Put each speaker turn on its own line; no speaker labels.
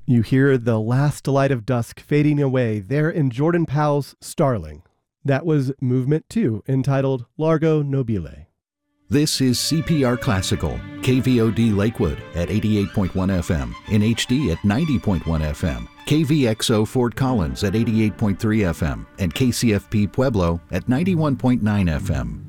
You hear the last light of dusk fading away there in Jordan Powell's Starling. That was Movement 2, entitled Largo Nobile.
This is CPR Classical, KVOD Lakewood at 88.1 FM, in HD at 90.1 FM, KVXO Fort Collins at 88.3 FM, and KCFP Pueblo at 91.9 FM.